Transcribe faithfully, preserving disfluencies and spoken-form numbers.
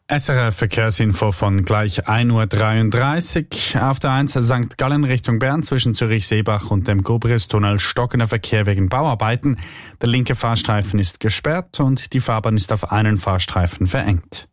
S R F Verkehrsinfo von gleich ein Uhr dreiunddreißig. Auf der eins Sankt Gallen Richtung Bern zwischen Zürich-Seebach und dem Gubristunnel stockender Verkehr wegen Bauarbeiten. Der linke Fahrstreifen ist gesperrt und die Fahrbahn ist auf einen Fahrstreifen verengt.